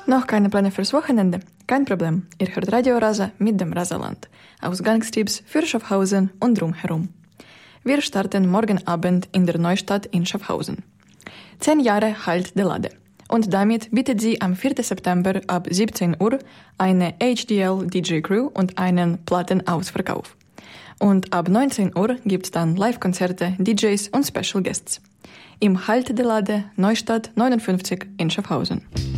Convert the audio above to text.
Noch keine Pläne fürs Wochenende? Kein Problem. Ihr hört Radio Rasa mit dem Rasaland. Ausgangstipps für Schaffhausen und drumherum. Wir starten morgen Abend in der Neustadt in Schaffhausen. 10 Jahre Halt der Lade. Und damit bietet sie am 4. September ab 17 Uhr eine HDL DJ Crew und einen Plattenausverkauf. Und ab 19 Uhr gibt's dann Live-Konzerte, DJs und Special Guests. Im Halt der Lade, Neustadt 59 in Schaffhausen.